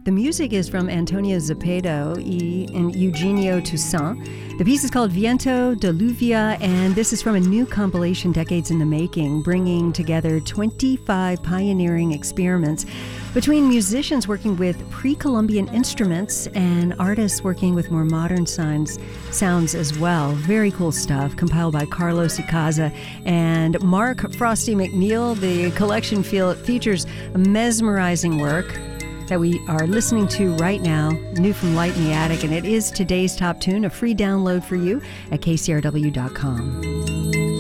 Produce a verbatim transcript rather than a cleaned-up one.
The music is from Antonio Zapata y and Eugenio Toussaint. The piece is called Viento de Lluvia, and this is from a new compilation, Decades in the Making, bringing together twenty-five pioneering experiments between musicians working with pre-Columbian instruments and artists working with more modern sounds, sounds as well. Very cool stuff, compiled by Carlos Icaza and Mark Frosty McNeil. The collection feel, features a mesmerizing work that we are listening to right now, new from Light in the Attic, and it is today's top tune, a free download for you at K C R W dot com.